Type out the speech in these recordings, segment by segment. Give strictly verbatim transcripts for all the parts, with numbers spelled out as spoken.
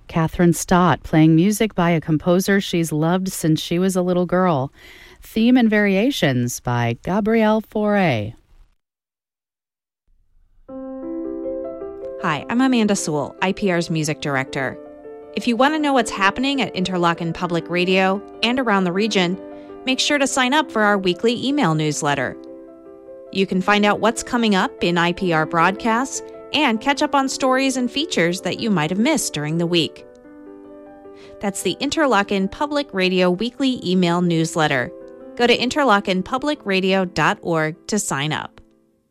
Catherine Stott playing music by a composer she's loved since she was a little girl. Theme and Variations by Gabrielle Fauré. Hi, I'm Amanda Sewell, I P R's music director. If you want to know what's happening at Interlochen Public Radio and around the region, make sure to sign up for our weekly email newsletter. You can find out what's coming up in I P R broadcasts and catch up on stories and features that you might have missed during the week. That's the Interlochen Public Radio weekly email newsletter. Go to interlochen public radio dot org to sign up.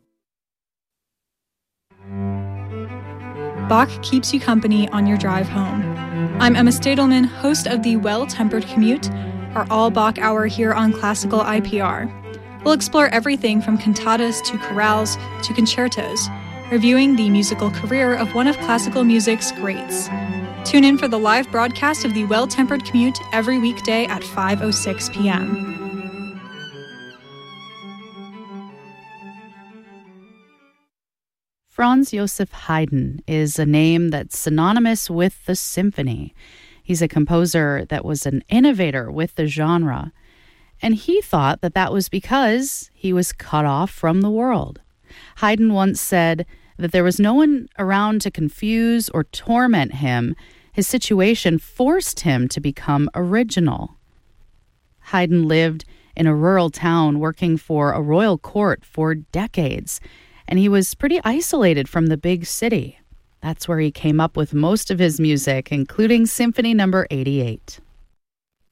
Bach keeps you company on your drive home. I'm Emma Stadelman, host of the Well-Tempered Commute, our all-Bach hour here on Classical I P R. We'll explore everything from cantatas to chorales to concertos, reviewing the musical career of one of classical music's greats. Tune in for the live broadcast of the Well-Tempered Commute every weekday at five oh six p.m. Franz Joseph Haydn is a name that's synonymous with the symphony. He's a composer that was an innovator with the genre. And he thought that that was because he was cut off from the world. Haydn once said that there was no one around to confuse or torment him. His situation forced him to become original. Haydn lived in a rural town working for a royal court for decades, and he was pretty isolated from the big city. That's where he came up with most of his music, including Symphony Number eighty-eight.